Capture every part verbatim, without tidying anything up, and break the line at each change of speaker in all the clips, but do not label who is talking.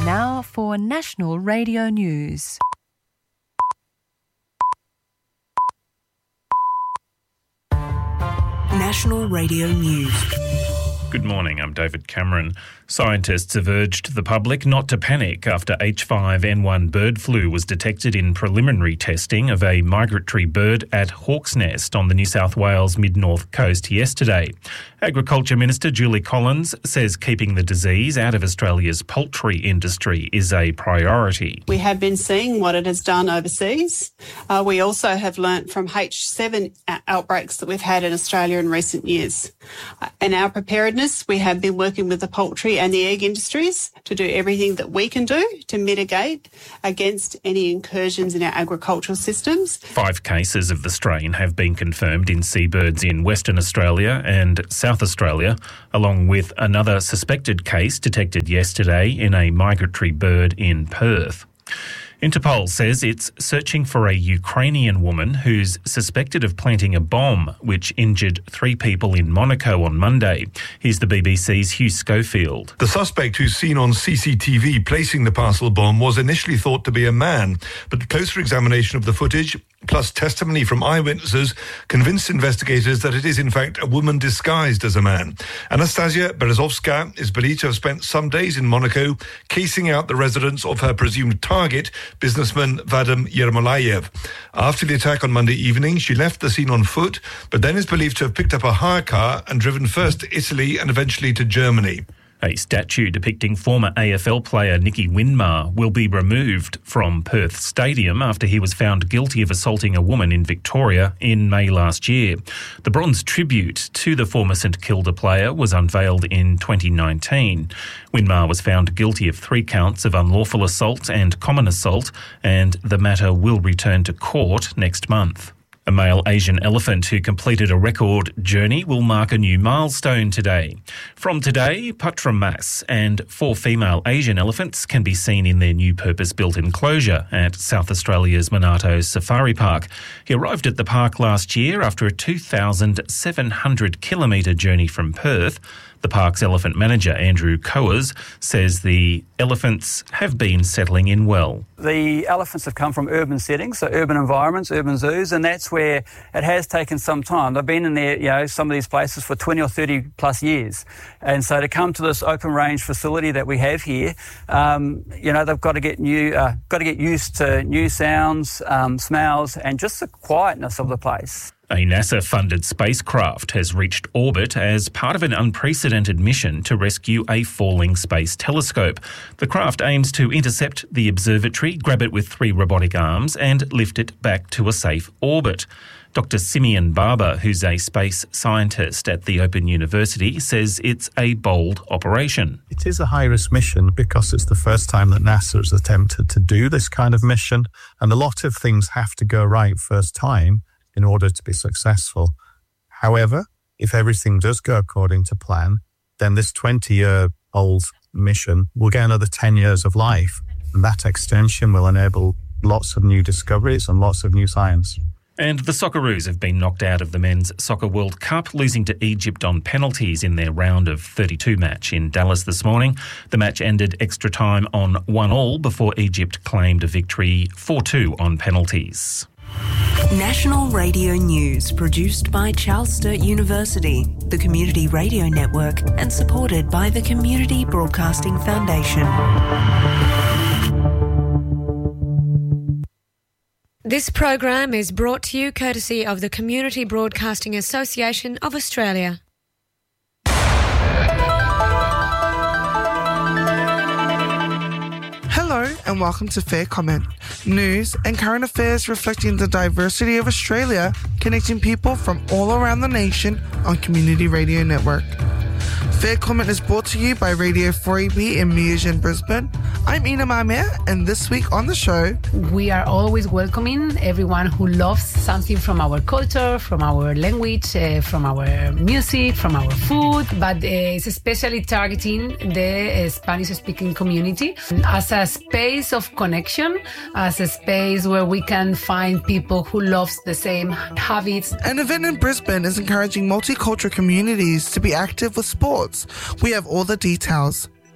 Now for National Radio News.
National Radio News.
Good morning, I'm David Cameron. Scientists have urged the public not to panic after H five N one bird flu was detected in preliminary testing of a migratory bird at Hawk's Nest on the New South Wales mid-north coast yesterday. Agriculture Minister Julie Collins says keeping the disease out of Australia's poultry industry is a priority.
We have been seeing what it has done overseas. Uh, we also have learnt from H seven outbreaks that we've had in Australia in recent years. Uh, in our preparedness, we have been working with the poultry and the egg industries to do everything that we can do to mitigate against any incursions in our agricultural systems.
Five cases of the strain have been confirmed in seabirds in Western Australia and South Australia, along with another suspected case detected yesterday in a migratory bird in Perth. Interpol says it's searching for a Ukrainian woman who's suspected of planting a bomb which injured three people in Monaco on Monday. Here's the B B C's Hugh Schofield.
The suspect, who's seen on C C T V placing the parcel bomb, was initially thought to be a man, but closer examination of the footage plus testimony from eyewitnesses convinced investigators that it is in fact a woman disguised as a man. Anastasia Berezovska is believed to have spent some days in Monaco casing out the residence of her presumed target, businessman Vadim Yermolayev. After the attack on Monday evening, she left the scene on foot, but then is believed to have picked up a hire car and driven first to Italy and eventually to Germany.
A statue depicting former A F L player Nicky Winmar will be removed from Perth Stadium after he was found guilty of assaulting a woman in Victoria in May last year. The bronze tribute to the former St Kilda player was unveiled in twenty nineteen. Winmar was found guilty of three counts of unlawful assault and common assault, and the matter will return to court next month. A male Asian elephant who completed a record journey will mark a new milestone today. From today, Patra Mas and four female Asian elephants can be seen in their new purpose-built enclosure at South Australia's Monarto Safari Park. He arrived at the park last year after a two thousand seven hundred kilometre journey from Perth. The park's elephant manager, Andrew Coers, says the elephants have been settling in well.
The elephants have come from urban settings, so urban environments, urban zoos, and that's where it has taken some time. They've been in there, you know, some of these places for twenty or thirty plus years. And so to come to this open range facility that we have here, um, you know, they've got to get new, uh, got to get used to new sounds, um, smells, and just the quietness of the place.
A NASA-funded spacecraft has reached orbit as part of an unprecedented mission to rescue a falling space telescope. The craft aims to intercept the observatory, grab it with three robotic arms, and lift it back to a safe orbit. Doctor Simeon Barber, who's a space scientist at the Open University, says it's a bold operation.
It is a high-risk mission because it's the first time that NASA has attempted to do this kind of mission, and a lot of things have to go right first time in order to be successful. However, if everything does go according to plan, then this twenty-year-old mission will get another ten years of life, and that extension will enable lots of new discoveries and lots of new science.
And the Socceroos have been knocked out of the Men's Soccer World Cup, losing to Egypt on penalties in their round of thirty-two match in Dallas this morning. The match ended extra time on one all before Egypt claimed a victory four two on penalties.
National Radio News, produced by Charles Sturt University, the Community Radio Network, and supported by the Community Broadcasting Foundation.
This program is brought to you courtesy of the Community Broadcasting Association of Australia.
Hello and welcome to Fair Comment, news and current affairs reflecting the diversity of Australia, connecting people from all around the nation on Community Radio Network. Fair Comment is brought to you by Radio four A B in Mears in Brisbane. I'm Ina Mamea, and this week on the show,
we are always welcoming everyone who loves something from our culture, from our language, uh, from our music, from our food, but uh, it's especially targeting the uh, Spanish-speaking community as a space of connection, as a space where we can find people who love the same habits.
An event in Brisbane is encouraging multicultural communities to be active with sports. We have all the details.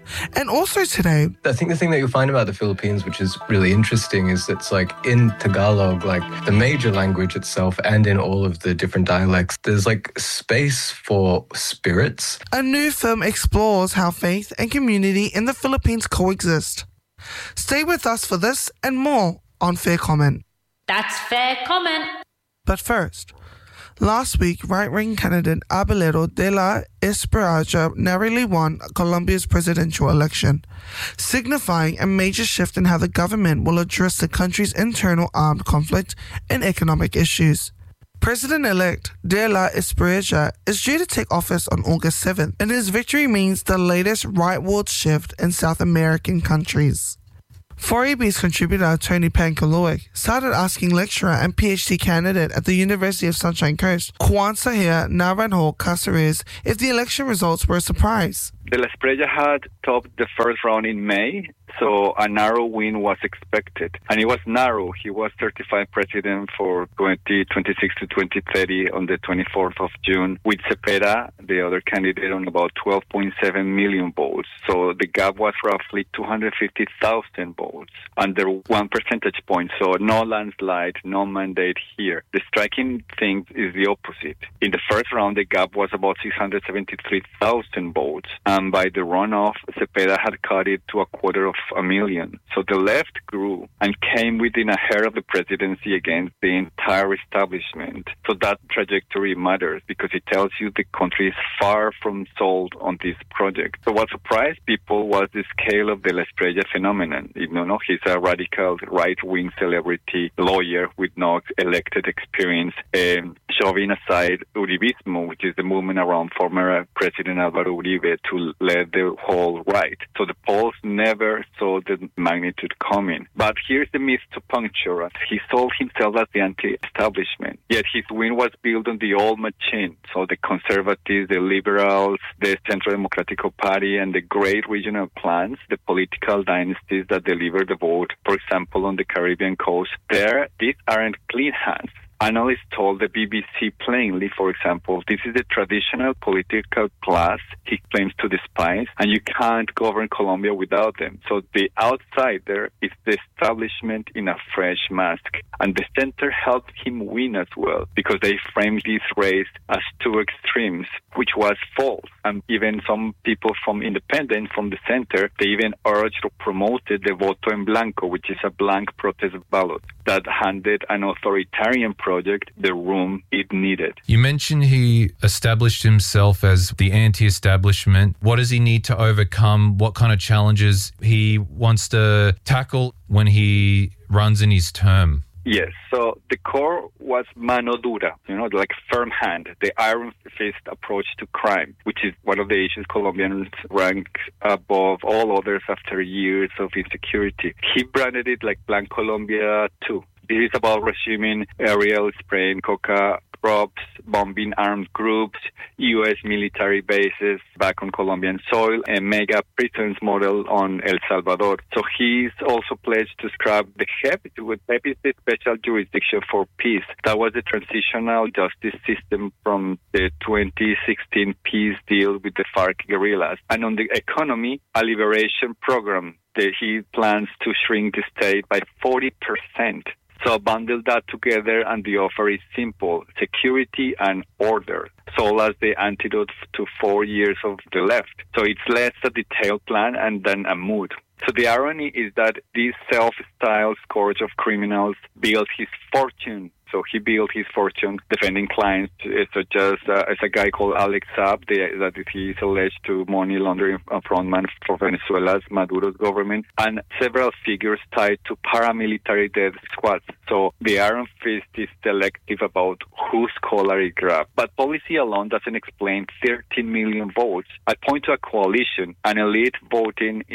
And also today,
I think the thing that you'll find about the Philippines, which is really interesting, is it's like in Tagalog, like the major language itself, and in all of the different dialects, there's like space for spirits.
A new film explores how faith and community in the Philippines coexist. Stay with us for this and more on Fair Comment.
That's Fair Comment.
But first, last week, right-wing candidate Abelardo de la Esperanza narrowly won Colombia's presidential election, signifying a major shift in how the government will address the country's internal armed conflict and economic issues. President-elect de la Esperanza is due to take office on August seventh, and his victory means the latest rightward shift in South American countries. four A B's contributor Tony Pankaloy started asking lecturer and PhD candidate at the University of Sunshine Coast, Juan Sahir Naranjo Caceres, if the election results were a surprise.
De la Espriella had topped the first round in May, so a narrow win was expected. And it was narrow. He was certified president for twenty twenty-six to twenty thirty on the twenty-fourth of June, with Cepeda, the other candidate, on about twelve point seven million votes. So the gap was roughly two hundred fifty thousand votes, under one percentage point. So no landslide, no mandate here. The striking thing is the opposite. In the first round, the gap was about six hundred seventy-three thousand votes. And by the runoff, Cepeda had cut it to a quarter of a million. So the left grew and came within a hair of the presidency against the entire establishment. So that trajectory matters because it tells you the country is far from sold on this project. So what surprised people was the scale of the La Espriella phenomenon. You know, he's a radical right-wing celebrity lawyer with no elected experience. Um, shoving aside Uribismo, which is the movement around former President Álvaro Uribe, to lead the whole right. So the polls never saw the magnitude coming. But here's the myth to puncture. He sold himself as the anti-establishment. Yet his win was built on the old machine. So the conservatives, the liberals, the Centro Democrático Party, and the great regional clans, the political dynasties that deliver the vote, for example, on the Caribbean coast, there, these aren't clean hands. Analysts told the B B C plainly, for example, this is the traditional political class he claims to despise, and you can't govern Colombia without them. So the outsider is the establishment in a fresh mask. And the center helped him win as well, because they framed this race as two extremes, which was false. And even some people from independent, from the center, they even urged or promoted the voto en blanco, which is a blank protest ballot that handed an authoritarian project the room it needed.
You mentioned he established himself as the anti-establishment. What does he need to overcome? What kind of challenges he wants to tackle when he runs in his term?
Yes, so the core was mano dura, you know, like firm hand, the iron fist approach to crime, which is one of the issues Colombians rank above all others after years of insecurity. He branded it like Plan Colombia two. It is about resuming aerial spraying coca crops, bombing armed groups, U S military bases back on Colombian soil, and mega prisons model on El Salvador. So he's also pledged to scrap the H E P. With H E P is the Special Jurisdiction for Peace. That was the transitional justice system from the twenty sixteen peace deal with the FARC guerrillas. And on the economy, a liberation program that he plans to shrink the state by forty percent. So bundle that together and the offer is simple: security and order, sold as the antidote to four years of the left. So it's less a detailed plan and then a mood. So the irony is that this self-styled scourge of criminals built his fortune. So he built his fortune defending clients such as, uh, as a guy called Alex Saab, the, that he is alleged to money laundering frontman for Venezuela's Maduro's government, and several figures tied to paramilitary death squads. So the Iron Fist is selective about whose collar it grabs. But policy alone doesn't explain thirteen million votes. I point to a coalition, an elite voting its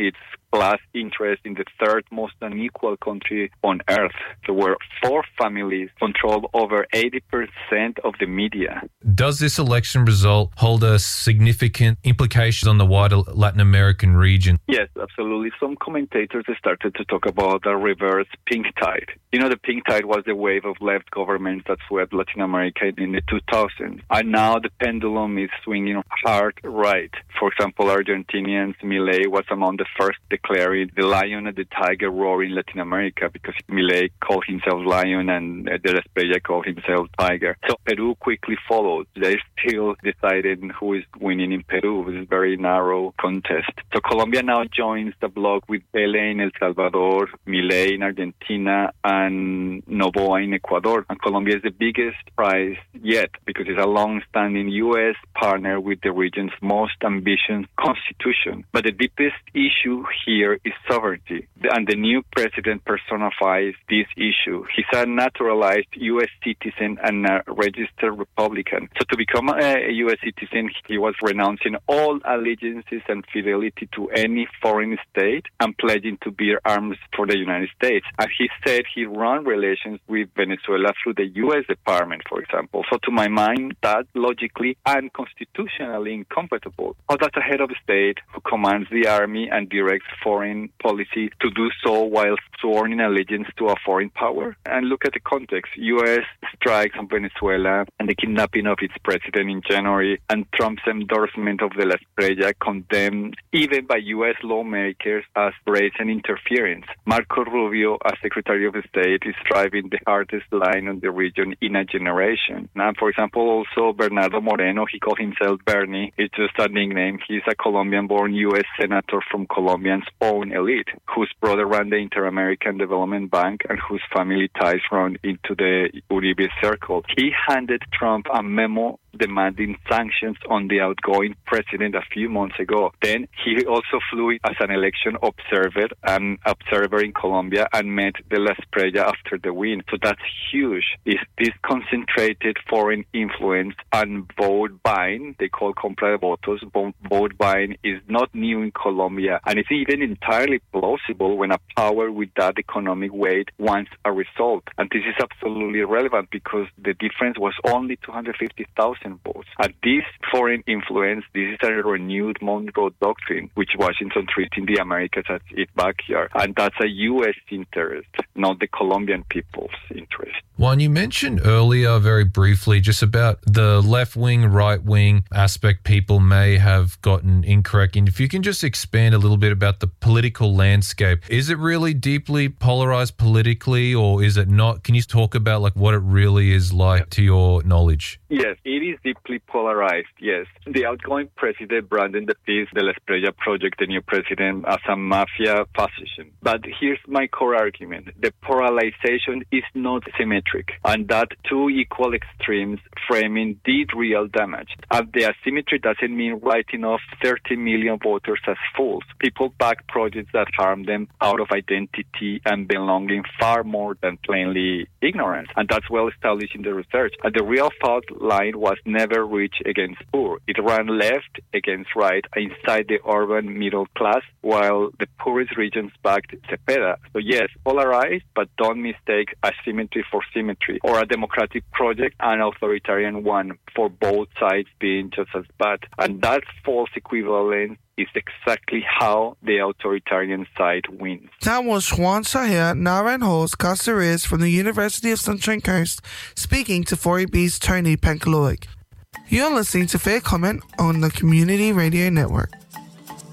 plus interest in the third most unequal country on earth. So where four families control over eighty percent of the media.
Does this election result hold a significant implications on the wider Latin American region?
Yes, absolutely. Some commentators started to talk about a reverse pink tide. You know, the pink tide was the wave of left governments that swept Latin America in the two thousands. And now the pendulum is swinging hard right. For example, Argentinians, Milei was among the first declaring the lion and the tiger roar in Latin America because Milei called himself lion and De La Espriella called himself tiger. So Peru quickly followed. They're still deciding who is winning in Peru. It's a very narrow contest. So Colombia now joins the bloc with Pele in El Salvador, Milei in Argentina, and Noboa in Ecuador. And Colombia is the biggest prize yet because it's a long-standing U S partner with the region's most ambitious constitution. But the deepest issue here is sovereignty. And the new president personifies this issue. He's a naturalized U S citizen and a registered Republican. So to become a U S citizen, he was renouncing all allegiances and fidelity to any foreign state and pledging to bear arms for the United States. And he said he run relations with Venezuela through the U S Department, for example. So to my mind, that's logically and constitutionally incompatible. Oh, that's a head of state who commands the army and directs foreign policy to do so while sworn in allegiance to a foreign power. And look at the context. U S strikes on Venezuela and the kidnapping of its president in January, and Trump's endorsement of De La Espriella condemned even by U S lawmakers as brazen interference. Marco Rubio, as Secretary of State, is driving the hardest line on the region in a generation. Now, for example, also Bernardo Moreno, he called himself Bernie. It's just a nickname. He's a Colombian-born U S senator from Colombia's own elite, whose brother ran the Inter-American Development Bank and whose family ties run into the Uribe circle. He handed Trump a memo demanding sanctions on the outgoing president a few months ago. Then he also flew as an election observer, an observer in Colombia, and met De La Espriella after the win. So that's huge. Is this concentrated foreign influence and vote buying? They call compra de votos. Vote buying is not new in Colombia, and it's even entirely plausible when a power with that economic weight wants a result. And this is absolutely relevant because the difference was only two hundred fifty thousand votes. And this foreign influence, this is a renewed Monroe Doctrine, which Washington treating the Americas as its backyard. And that's a U S interest, not the Colombian people's interest.
Juan, you mentioned earlier very briefly just about the left-wing, right-wing aspect people may have gotten incorrect. And if you can just expand a little bit about the political landscape, is it really deeply polarized politically or is it not? Can you talk about like what it really is like to your knowledge?
Yes, it is deeply polarized, yes. The outgoing president branded the peace De La Espriella project, the new president, as a mafia fascism. But here's my core argument. The polarization is not symmetric, and that two equal extremes framing did real damage. And the asymmetry doesn't mean writing off thirty million voters as fools. People back projects that harm them out of identity and belonging far more than plainly ignorance. And that's well established in the research. And the real fault line was never rich against poor. It ran left against right inside the urban middle class, while the poorest regions backed Cepeda. So yes, polarized, but don't mistake asymmetry for symmetry, or a democratic project and authoritarian one, for both sides being just as bad. And that false equivalence is exactly how the authoritarian side wins.
That was Juan Sahir Naranjos Caceres from the University of Sunshine Coast speaking to four E B's Tony Pankaloic. You're listening to Fair Comment on the Community Radio Network.